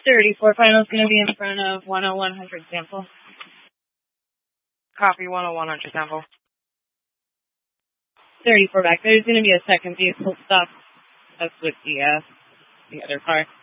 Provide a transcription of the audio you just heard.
34 final is going to be in front of 10100 sample. Copy 10100 sample. 34 back. There's going to be a second vehicle stop. That's with the other car.